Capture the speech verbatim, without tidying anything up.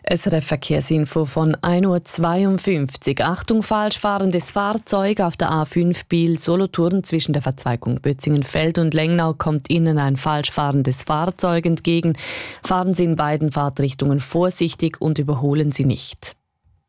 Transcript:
S R F Verkehrsinfo von ein Uhr zweiundfünfzig. Achtung, falsch fahrendes Fahrzeug auf der A fünf Biel-Solothurn zwischen der Verzweigung Bötzingenfeld und Lengnau kommt Ihnen ein falsch fahrendes Fahrzeug entgegen. Fahren Sie in beiden Fahrtrichtungen vorsichtig und überholen Sie nicht.